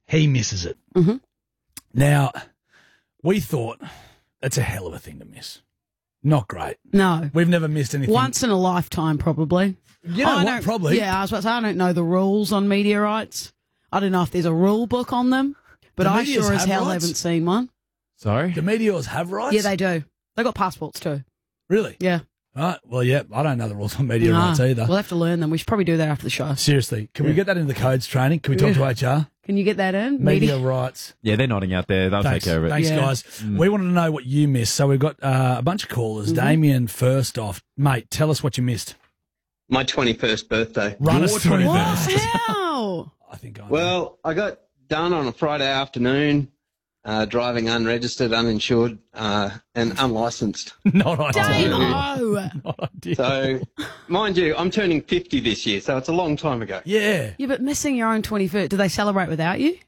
He misses it. Mm-hmm. Now, we thought it's a hell of a thing to miss. Not great. No. We've never missed anything. Once in a lifetime, probably. You know what? Probably. Yeah, I was about to say, I don't know the rules on media rights. I don't know if there's a rule book on them, but Do I meteors sure as have hell rights? haven't seen one. Sorry? Do meteors have rights? Yeah, they do. They got passports too. Really? Yeah. Right. Well, yeah, I don't know the rules on media No, rights either. We'll have to learn them. We should probably do that after the show. Seriously, can we get that into the codes training? Can we talk to HR? Can you get that in? Media rights. Yeah, they're nodding out there. They'll Thanks, take care of it. Thanks, Yeah. guys. We wanted to know what you missed, so we've got a bunch of callers. Damien, first off. Mate, tell us what you missed. My 21st birthday. Run us through What? that. How? I think I know. Well, I got done on a Friday afternoon, driving unregistered, uninsured, and unlicensed. Not ideal. Damo! Not ideal. So, mind you, I'm turning 50 this year, so it's a long time ago. Yeah. Yeah, but missing your own 21st, do they celebrate without you?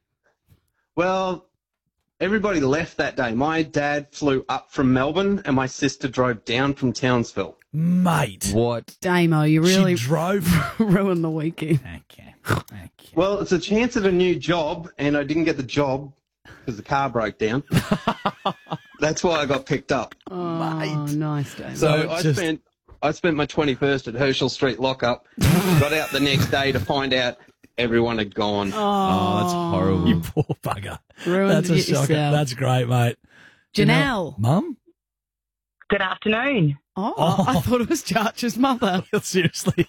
Well, everybody left that day. My dad flew up from Melbourne, and my sister drove down from Townsville. Mate. What? Damo, you really She drove. ruined the weekend. Okay. Well, it's a chance at a new job, and I didn't get the job because the car broke down. That's why I got picked up. Oh, Mate. nice, Damo. So just- I spent my 21st at Herschel Street lockup. Got out the next day to find out everyone had gone. Oh, that's horrible. You poor bugger. Ruined That's a it shocker. yourself. That's great, mate. Janelle. Mum? Good afternoon. Oh, I thought it was Jarch's mother. Seriously.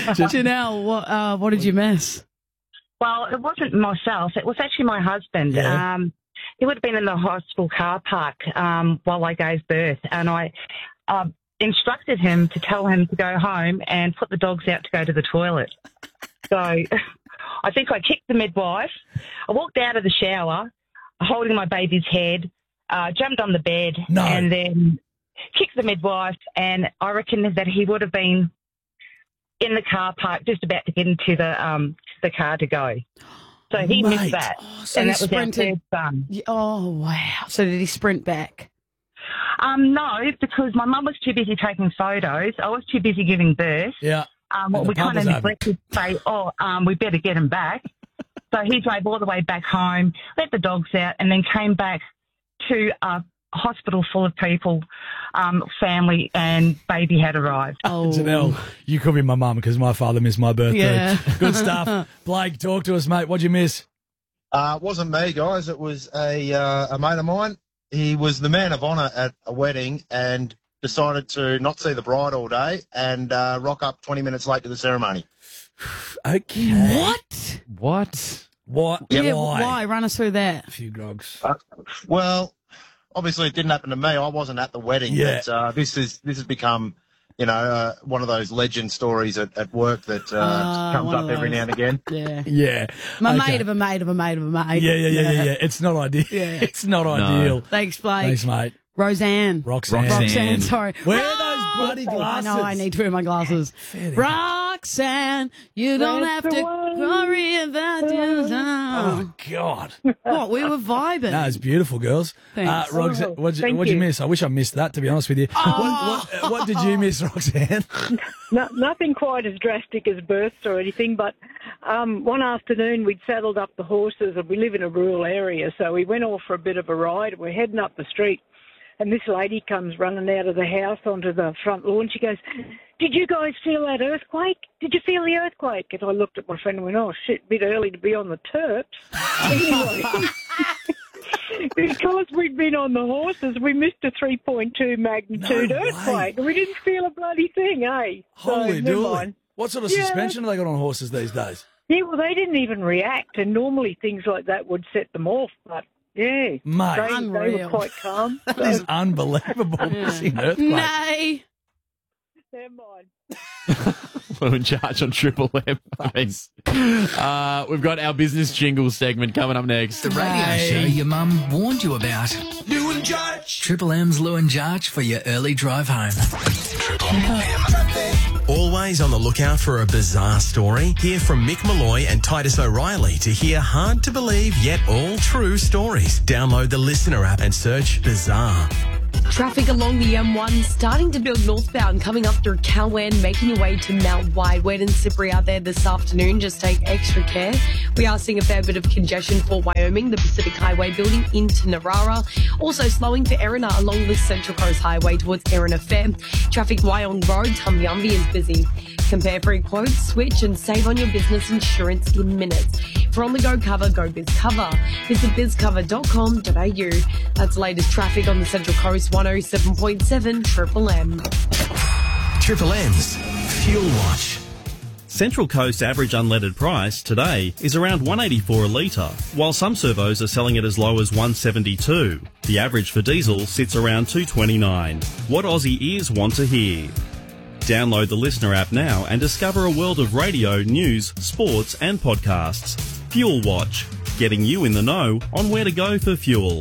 Janelle, what did you miss? Well, it wasn't myself. It was actually my husband. Yeah. He would have been in the hospital car park while I gave birth, and I instructed him to tell him to go home and put the dogs out to go to the toilet. So I think I kicked the midwife. I walked out of the shower holding my baby's head, jumped on the bed, No. and then kicked the midwife, and I reckon that he would have been in the car park just about to get into the car to go. So he Mate. missed that. Oh, so and he that was our sprinted. third son. Oh, wow. So did he sprint back? No, because my mum was too busy taking photos. I was too busy giving birth. Yeah. Well, the we pub kind of was open. neglected to say, we better get him back. So he drove all the way back home, let the dogs out, and then came back to a hospital full of people, family, and baby had arrived. Oh, Janelle, you could be my mum because my father missed my birthday. Yeah. Good stuff. Blake, talk to us, mate. What'd you miss? It wasn't me, guys. It was a mate of mine. He was the man of honour at a wedding and decided to not see the bride all day and rock up 20 minutes late to the ceremony. Okay. What? What? What? Yeah, Why? why? Run us through that. A few grogs. Well, obviously it didn't happen to me. I wasn't at the wedding. Yeah. But this has become, one of those legend stories at work that comes one up of every those. now and again. Yeah. Yeah. My Okay. mate of a mate of a mate of a mate. Yeah. It's not ideal. Yeah. It's not ideal. Thanks, Blake. Thanks, mate. Roseanne. Roxanne. Roxanne, sorry. Wear those bloody glasses. I know, I need to wear my glasses. Roxanne, you don't have to worry about your Oh, God. What, we were vibing. No, it's beautiful, girls. Thanks. Roxanne, what'd you thank you. miss? I wish I missed that, to be honest with you. What did you miss, Roxanne? Nothing quite as drastic as births or anything, but one afternoon we'd saddled up the horses, and we live in a rural area, so we went off for a bit of a ride. We're heading up the street, and this lady comes running out of the house onto the front lawn. She goes, "Did you guys feel that earthquake? Did you feel the earthquake?" And I looked at my friend and went, "Oh, shit, a bit early to be on the Terps." Anyway, because we'd been on the horses, we missed a 3.2 magnitude No way. earthquake. We didn't feel a bloody thing, eh? Holy So, never dooly. mind. What sort of Yeah. suspension have they got on horses these days? Yeah, well, they didn't even react, and normally things like that would set them off, but yeah, Mate. they Unreal. were quite calm. That is unbelievable. Missing earthquake. Nay. Never mind. We're in charge on Triple M. Thanks. We've got our business jingle segment coming up next. The radio show your mum warned you about. Lou and Jarch. Triple M's Lou and Jarch for your early drive home. Triple M. Always on the lookout for a bizarre story? Hear from Mick Malloy and Titus O'Reilly to hear hard-to-believe yet all true stories. Download the Listener app and search Bizarre. Traffic along the M1 starting to build northbound, coming up through Calwan, making your way to Mount Wide. Wet and slippery out there this afternoon. Just take extra care. We are seeing a fair bit of congestion for Wyoming, the Pacific Highway building into Narara. Also slowing for Erina along the Central Coast Highway towards Erina Fair. Traffic Wyong Road, Tumbyumby is busy. Compare free quotes, switch and save on your business insurance in minutes. For on-the-go cover, go BizCover. Visit bizcover.com.au. That's the latest traffic on the Central Coast, 107.7 Triple M. Triple M's Fuel Watch. Central Coast average unleaded price today is around $1.84 a litre, while some servos are selling it as low as $1.72. The average for diesel sits around $2.29. What Aussie ears want to hear. Download the Listener app now and discover a world of radio, news, sports and podcasts. Fuel Watch, getting you in the know on where to go for fuel.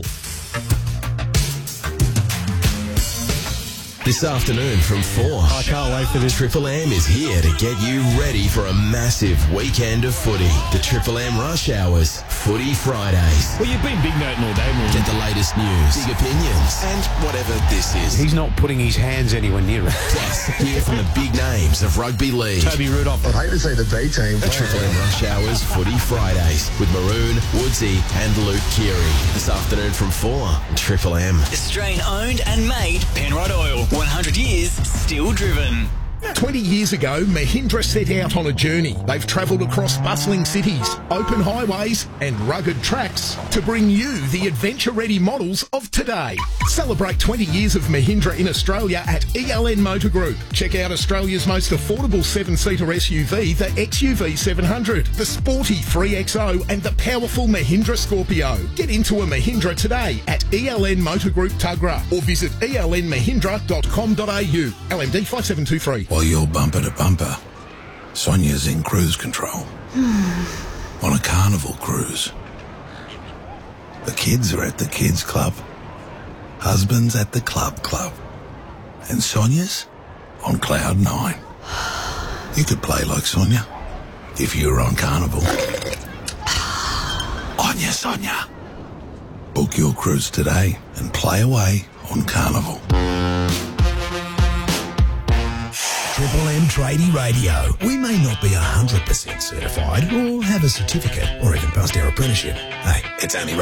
This afternoon from 4. I can't wait for this. Triple M is here to get you ready for a massive weekend of footy. The Triple M Rush Hours Footy Fridays. Well, you've been big noting all day, man. Get the latest news, big opinions, and whatever this is. He's not putting his hands anywhere near it. Plus, hear from the big names of rugby league. Toby Rudolph. I'd hate to see the B team. The Triple M Rush Hours Footy Fridays with Maroon, Woodsy and Luke Keary. This afternoon from 4. Triple M. Australian owned and made Penrod Oil. 100 years, still driven. 20 years ago, Mahindra set out on a journey. They've travelled across bustling cities, open highways and rugged tracks to bring you the adventure-ready models of today. Celebrate 20 years of Mahindra in Australia at ELN Motor Group. Check out Australia's most affordable 7-seater SUV, the XUV 700, the sporty 3XO and the powerful Mahindra Scorpio. Get into a Mahindra today at ELN Motor Group Tuggerah or visit elnmahindra.com.au. LMD 5723. While you're bumper to bumper, Sonia's in cruise control. On a carnival cruise. The kids are at the kids club. Husband's at the club. And Sonia's on cloud 9. You could play like Sonia if you were on Carnival. On ya, Sonia. Book your cruise today and play away on Carnival. Triple M Tradie Radio. We may not be 100% certified or have a certificate or even passed our apprenticeship. Hey, it's only